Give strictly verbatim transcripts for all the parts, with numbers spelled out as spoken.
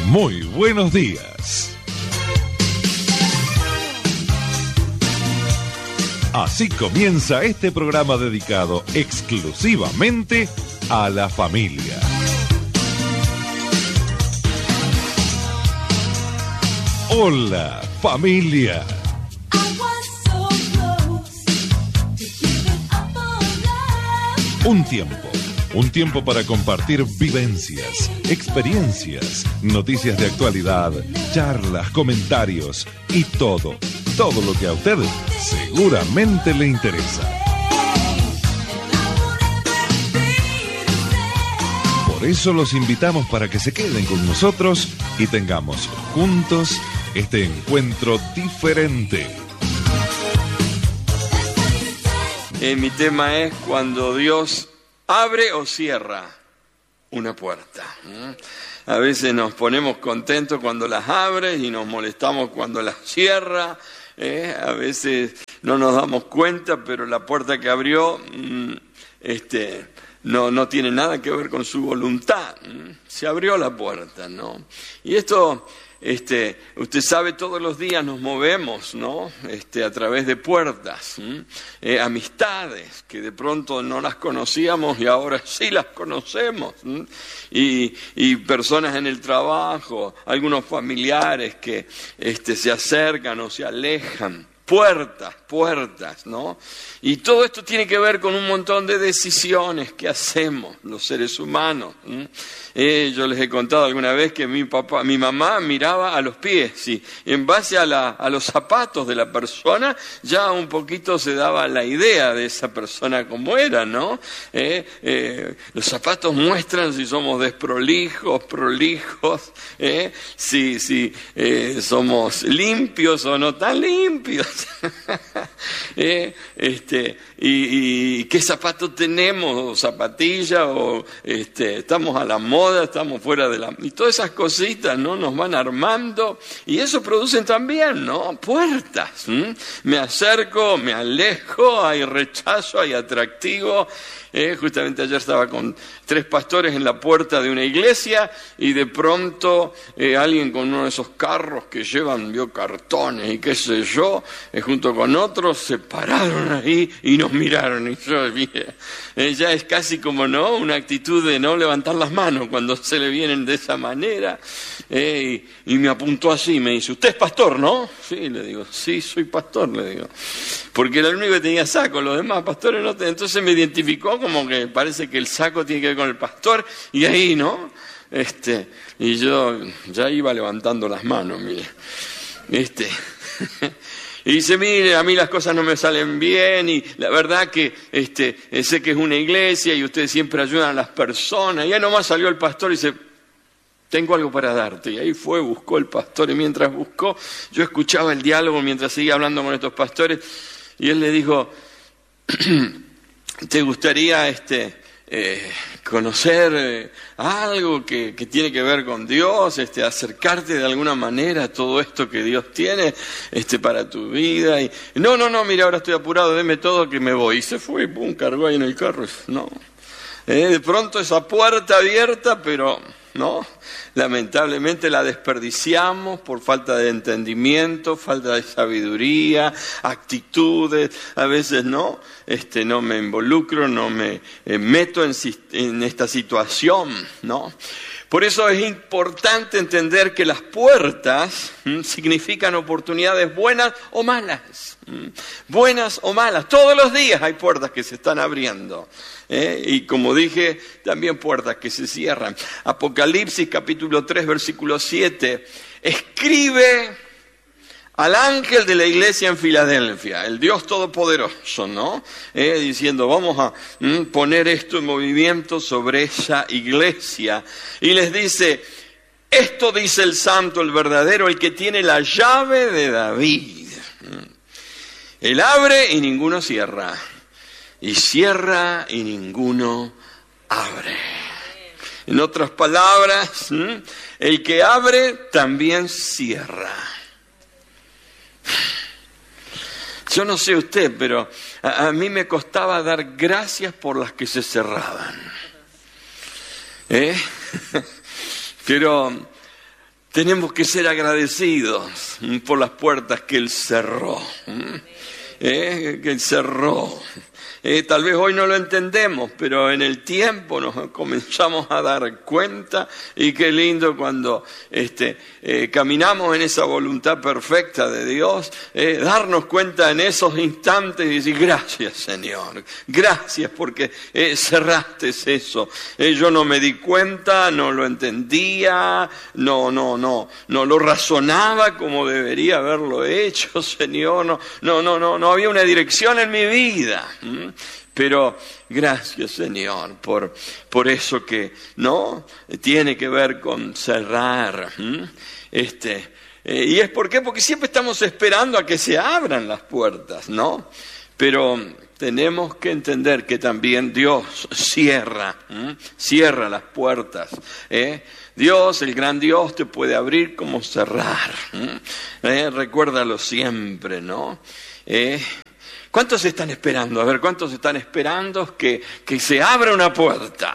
Muy buenos días. Así comienza este programa dedicado exclusivamente a la familia. Hola, familia. Un tiempo, un tiempo para compartir vivencias, experiencias, noticias de actualidad, charlas, comentarios y todo, todo lo que a usted seguramente le interesa. Por eso los invitamos para que se queden con nosotros y tengamos juntos este encuentro diferente. Eh, mi tema es cuando Dios abre o cierra una puerta. ¿Mm? A veces nos ponemos contentos cuando las abre y nos molestamos cuando las cierra. ¿eh? A veces no nos damos cuenta, pero la puerta que abrió mm, este, no, no tiene nada que ver con su voluntad. ¿Mm? Se abrió la puerta, ¿no? Y esto... Este, usted sabe, todos los días nos movemos, ¿no? Este, a través de puertas, eh, amistades que de pronto no las conocíamos y ahora sí las conocemos, y, y personas en el trabajo, algunos familiares que este, se acercan o se alejan. Puertas, puertas, ¿no? Y todo esto tiene que ver con un montón de decisiones que hacemos los seres humanos. ¿Mm? Eh, yo les he contado alguna vez que mi papá, mi mamá miraba a los pies y en base a, la, a los zapatos de la persona ya un poquito se daba la idea de esa persona como era, ¿no? Eh, eh, los zapatos muestran si somos desprolijos, prolijos, eh, si, si eh, somos limpios o no tan limpios. eh, este, y, y qué zapatos tenemos, o zapatilla, o este, estamos a la moda, estamos fuera de la... Y todas esas cositas, ¿no? Nos van armando, y eso producen también, ¿no? Puertas. ¿m? Me acerco, me alejo, hay rechazo, hay atractivo. Eh, justamente ayer estaba con tres pastores en la puerta de una iglesia y de pronto eh, alguien con uno de esos carros que llevan, vio, cartones y qué sé yo, eh, junto con otros se pararon ahí y nos miraron. Y yo dije, eh, ya es casi como, ¿no?, una actitud de no levantar las manos cuando se le vienen de esa manera. Eh, y, y me apuntó así, me dice, ¿usted es pastor, no? Sí, le digo, sí, soy pastor, le digo. Porque era el único que tenía saco, los demás pastores no tenían. Entonces me identificó como que parece que el saco tiene que ver con el pastor, y ahí, ¿no? Este, y yo ya iba levantando las manos, mire. Este, y dice, mire, a mí las cosas no me salen bien, y la verdad que este, sé que es una iglesia y ustedes siempre ayudan a las personas. Y ahí nomás salió el pastor y dice, tengo algo para darte. Y ahí fue, buscó el pastor, y mientras buscó, yo escuchaba el diálogo mientras seguía hablando con estos pastores, y él le dijo, ¿te gustaría este, eh, conocer eh, algo que, que tiene que ver con Dios, este, acercarte de alguna manera a todo esto que Dios tiene este, para tu vida? Y, no, no, no, mira, ahora estoy apurado, deme todo que me voy. Y se fue, y pum, cargó ahí en el carro. No, eh, de pronto esa puerta abierta, pero... ¿no? Lamentablemente la desperdiciamos por falta de entendimiento, falta de sabiduría, actitudes. A veces no, este, no me involucro, no me eh, meto en, en esta situación, ¿no? Por eso es importante entender que las puertas ¿m? significan oportunidades buenas o malas. ¿m? Buenas o malas. Todos los días hay puertas que se están abriendo. ¿eh? Y como dije, también puertas que se cierran. Apocalipsis capítulo tres, versículo siete. Escribe al ángel de la iglesia en Filadelfia, el Dios Todopoderoso, ¿no? Eh, diciendo, vamos a mm, poner esto en movimiento sobre esa iglesia. Y les dice, esto dice el santo, el verdadero, el que tiene la llave de David. Él abre y ninguno cierra. Y cierra y ninguno abre. En otras palabras, mm, el que abre también cierra. Yo no sé usted, pero a, a mí me costaba dar gracias por las que se cerraban. ¿Eh? Pero tenemos que ser agradecidos por las puertas que Él cerró. ¿Eh? Que Él cerró. Eh, tal vez hoy no lo entendemos, pero en el tiempo nos comenzamos a dar cuenta, y qué lindo cuando este, eh, caminamos en esa voluntad perfecta de Dios, eh, darnos cuenta en esos instantes y decir gracias Señor, gracias porque eh, cerraste eso, eh, yo no me di cuenta, no lo entendía, no, no, no, no lo razonaba como debería haberlo hecho Señor, no, no, no, no, no había una dirección en mi vida. ¿Mm? Pero gracias Señor por, por eso que no tiene que ver con cerrar. ¿Mm? Este, eh, ¿Y es por qué? Porque siempre estamos esperando a que se abran las puertas, ¿no? Pero tenemos que entender que también Dios cierra, ¿Mm? cierra las puertas. ¿eh? Dios, el gran Dios, te puede abrir como cerrar. ¿Mm? ¿Eh? Recuérdalo siempre, ¿no? Eh, ¿Cuántos están esperando? A ver, ¿cuántos están esperando que, que se abra una puerta?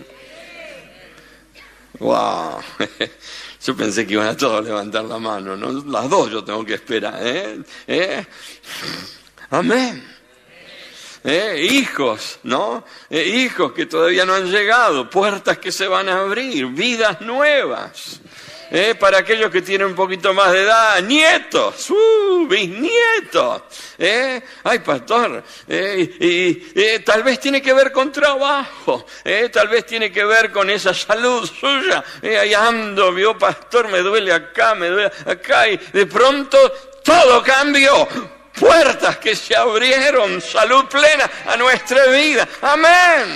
¡Wow! Yo pensé que iban a todos levantar la mano, ¿no? Las dos yo tengo que esperar, ¿eh? ¿Eh? Amén. ¿Eh? Hijos, ¿no? Eh, hijos que todavía no han llegado, puertas que se van a abrir, vidas nuevas. Eh, para aquellos que tienen un poquito más de edad, nietos, uh, bisnietos, eh, ay pastor, eh, y, y tal vez tiene que ver con trabajo, eh, tal vez tiene que ver con esa salud suya, eh, ahí ando, vio pastor, me duele acá, me duele acá, y de pronto todo cambió, puertas que se abrieron, salud plena a nuestra vida, amén.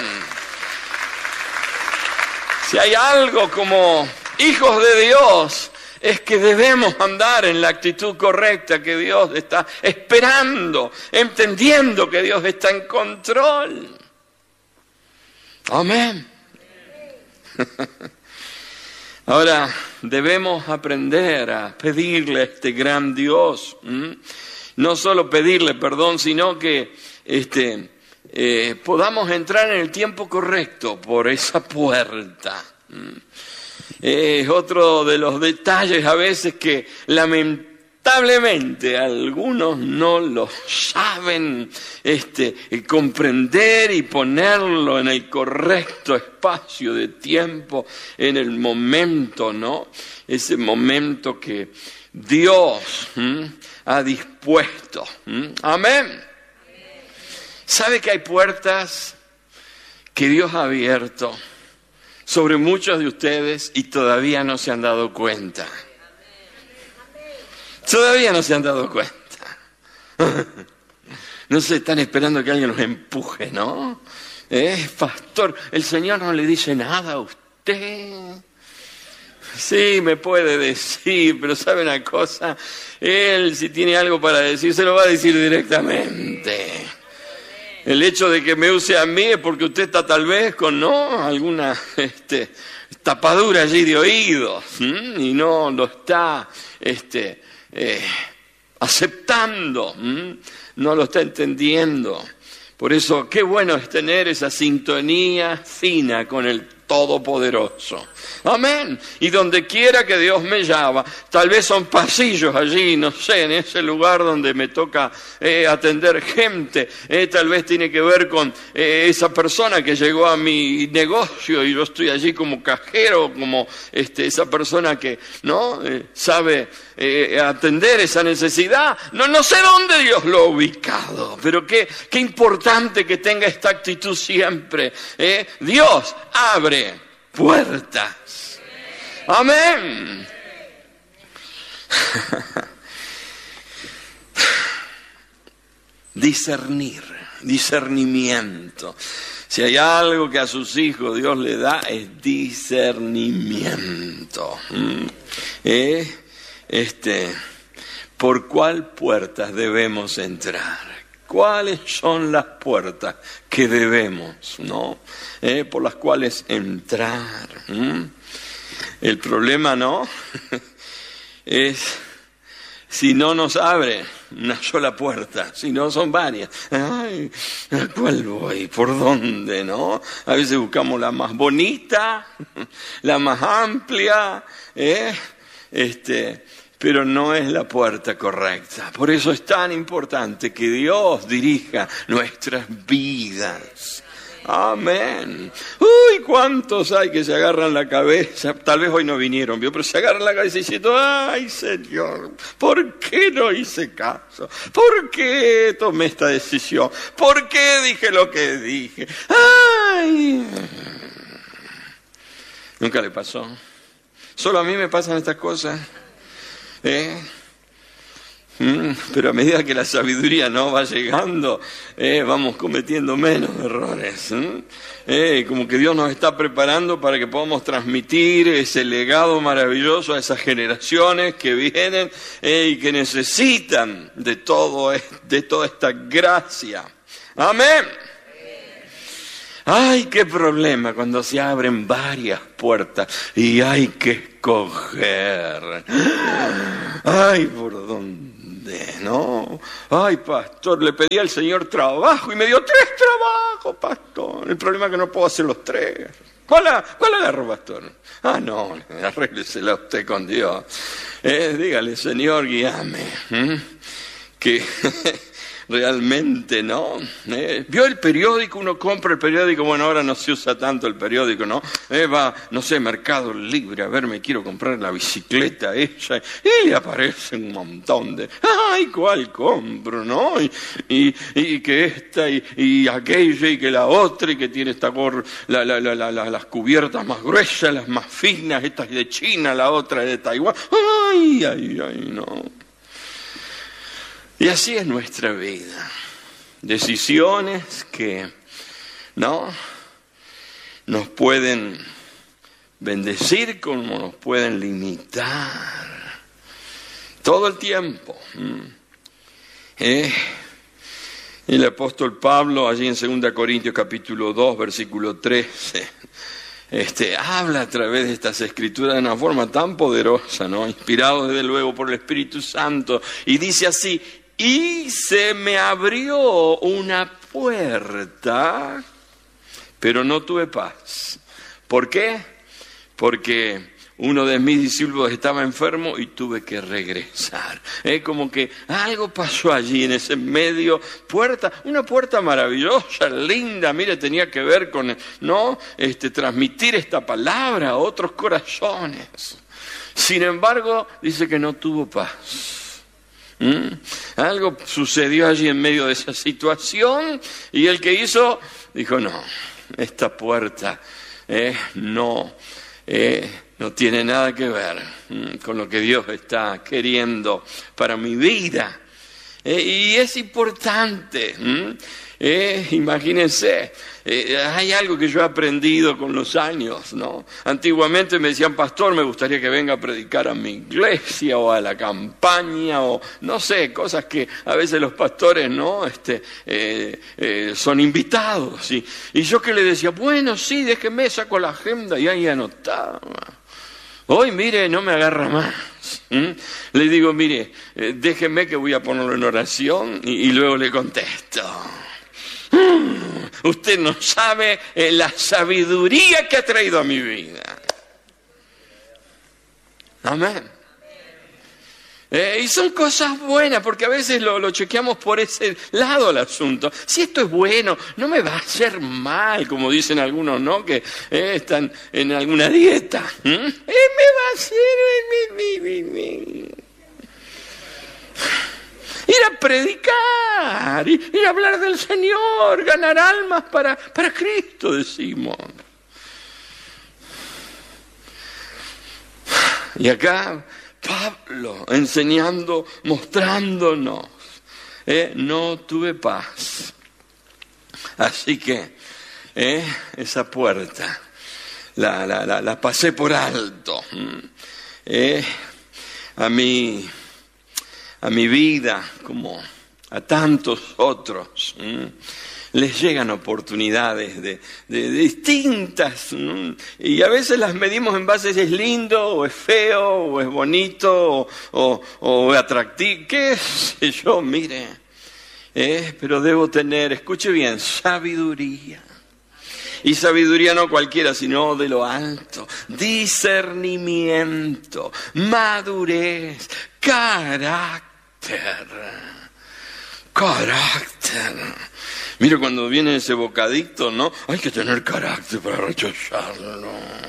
Si hay algo como hijos de Dios, es que debemos andar en la actitud correcta, que Dios está esperando, entendiendo que Dios está en control. Amén. Ahora, debemos aprender a pedirle a este gran Dios, ¿m? no solo pedirle perdón, sino que este, eh, podamos entrar en el tiempo correcto por esa puerta. ¿m? Es otro de los detalles a veces que lamentablemente algunos no lo saben este, comprender y ponerlo en el correcto espacio de tiempo, en el momento, ¿no? Ese momento que Dios ¿m? ha dispuesto. ¿m? Amén. ¿Sabe que hay puertas que Dios ha abierto sobre muchos de ustedes y todavía no se han dado cuenta? Todavía no se han dado cuenta. No se están esperando que alguien los empuje, ¿no? ¿Eh, pastor, el Señor no le dice nada a usted? Sí, me puede decir, pero ¿sabe una cosa? Él, si tiene algo para decir, se lo va a decir directamente. El hecho de que me use a mí es porque usted está tal vez con, ¿no?, alguna este, tapadura allí de oídos, ¿m? y no lo está este, eh, aceptando, ¿m? no lo está entendiendo. Por eso, qué bueno es tener esa sintonía fina con el Todopoderoso. Amén. Y donde quiera que Dios me llama, tal vez son pasillos allí, no sé, en ese lugar donde me toca eh, atender gente, eh, tal vez tiene que ver con eh, esa persona que llegó a mi negocio y yo estoy allí como cajero, como este, esa persona que no eh, sabe eh, atender esa necesidad. No, no sé dónde Dios lo ha ubicado, pero qué, qué importante que tenga esta actitud siempre. Eh. Dios abre puertas. Amén. Discernir, discernimiento. Si hay algo que a sus hijos Dios le da, es discernimiento. ¿Eh? Este, ¿por cuál puertas debemos entrar? ¿Cuáles son las puertas que debemos, no? ¿Eh? Por las cuales entrar. ¿Mm? El problema, ¿no? es si no nos abre una sola puerta, si no son varias. Ay, ¿a cuál voy? ¿Por dónde, no? A veces buscamos la más bonita, la más amplia, ¿eh? Este, pero no es la puerta correcta. Por eso es tan importante que Dios dirija nuestras vidas. Amén. Uy, cuántos hay que se agarran la cabeza, tal vez hoy no vinieron, pero se agarran la cabeza diciendo, ay Señor, ¿por qué no hice caso? ¿Por qué tomé esta decisión? ¿Por qué dije lo que dije? Ay. ¿Nunca le pasó? ¿Solo a mí me pasan estas cosas? ¿Eh? Mm, pero a medida que la sabiduría no va llegando, eh, vamos cometiendo menos errores. ¿eh? Eh, como que Dios nos está preparando para que podamos transmitir ese legado maravilloso a esas generaciones que vienen eh, y que necesitan de, todo, de toda esta gracia. Amén. Ay, qué problema cuando se abren varias puertas y hay que escoger. Ay, ¿por dónde? No, ay pastor, le pedí al Señor trabajo y me dio tres trabajos, pastor. El problema es que no puedo hacer los tres. ¿Cuál, cuál agarro, pastor? Ah, no, arréglesela usted con Dios. Eh, dígale, Señor, guíame. ¿Mm? Que realmente, ¿no? Eh, ¿Vio el periódico? Uno compra el periódico, bueno, ahora no se usa tanto el periódico, ¿no? Eh, va, no sé, Mercado Libre, a ver, me quiero comprar la bicicleta esa, y le aparece un montón de, ¡ay, cuál compro, no! Y, y, y que esta, y, y aquella, y que la otra, y que tiene esta gorra, la, la, la, la, la, las cubiertas más gruesas, las más finas, esta es de China, la otra es de Taiwán, ¡ay, ay, ay, no! Y así es nuestra vida. Decisiones que, ¿no?, nos pueden bendecir como nos pueden limitar. Todo el tiempo. ¿Eh? El apóstol Pablo, allí en segunda Corintios capítulo dos, versículo trece, este, habla a través de estas escrituras de una forma tan poderosa, ¿no?, inspirado desde luego por el Espíritu Santo, y dice así: y se me abrió una puerta, pero no tuve paz. ¿Por qué? Porque uno de mis discípulos estaba enfermo y tuve que regresar. Es como que algo pasó allí en ese medio, puerta, una puerta maravillosa, linda, mire, tenía que ver con, ¿no?, este, transmitir esta palabra a otros corazones. Sin embargo, dice que no tuvo paz. ¿Mm? Algo sucedió allí en medio de esa situación y el que hizo dijo: no, esta puerta eh, no, eh, no tiene nada que ver ¿m? con lo que Dios está queriendo para mi vida. Eh, y es importante, eh, imagínense, eh, hay algo que yo he aprendido con los años, ¿no? Antiguamente me decían: pastor, me gustaría que venga a predicar a mi iglesia o a la campaña, o no sé, cosas que a veces los pastores, ¿no?, este, eh, eh, son invitados. Y, y yo que le decía: bueno, sí, déjeme, saco la agenda, y ahí anotaba. Hoy, mire, no me agarra más. ¿Mm? Le digo: mire, eh, déjeme que voy a ponerlo en oración y, y luego le contesto. Mm, usted no sabe eh, la sabiduría que ha traído a mi vida. Amén. Eh, y son cosas buenas, porque a veces lo, lo chequeamos por ese lado el asunto. Si esto es bueno, no me va a hacer mal, como dicen algunos, ¿no?, que eh, están en alguna dieta. ¿Mm? Eh, me va a hacer... Mi, mi, mi, mi. Ir a predicar, ir, ir a hablar del Señor, ganar almas para, para Cristo, decimos. Y acá Pablo enseñando, mostrándonos, eh, no tuve paz. Así que eh, esa puerta la, la, la, la pasé por alto. Eh, a mi, a mi vida, como a tantos otros, ¿m? les llegan oportunidades de, de, de distintas, ¿no? Y a veces las medimos en base a si es lindo, o es feo, o es bonito, o, o, o atractivo, qué sé yo, mire. Eh, pero debo tener, escuche bien, sabiduría. Y sabiduría no cualquiera, sino de lo alto. Discernimiento, madurez, carácter. Carácter. Mira, cuando viene ese bocadito, ¿no? Hay que tener carácter para rechazarlo.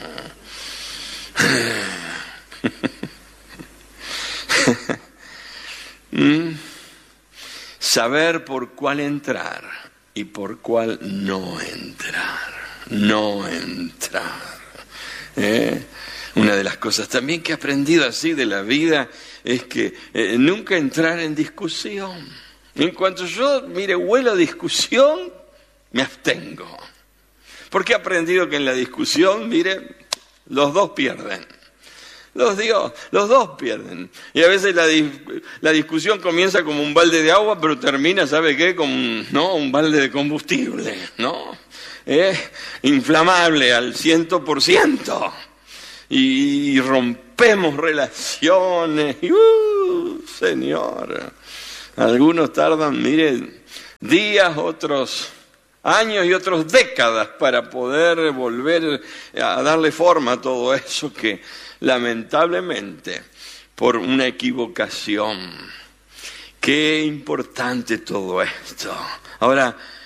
¿Mm? Saber por cuál entrar y por cuál no entrar. No entrar. ¿Eh? Una de las cosas también que he aprendido así de la vida es que eh, nunca entrar en discusión. En cuanto yo, mire, huelo a discusión, me abstengo. Porque he aprendido que en la discusión, mire, los dos pierden. Los, Dios, los dos pierden. Y a veces la, la discusión comienza como un balde de agua, pero termina, ¿sabe qué? Como un, ¿no? un balde de combustible, ¿no? ¿Eh? Inflamable al ciento por ciento. Y, y rompemos relaciones. Y, uh, Señor. Algunos tardan, miren, días, otros años y otros décadas para poder volver a darle forma a todo eso que lamentablemente por una equivocación. Qué importante todo esto. Ahora,